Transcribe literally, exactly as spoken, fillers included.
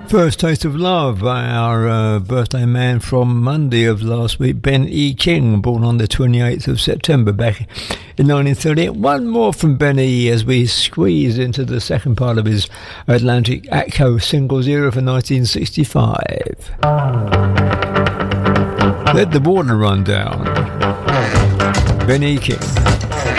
First Taste of Love by our uh, birthday man from Monday of last week, Ben E. King, born on the twenty-eighth of September back in nineteen thirty-eight. One more from Ben E. as we squeeze into the second part of his Atlantic Atco singles era for nineteen sixty-five. Let the Water Run Down. Ben E. King.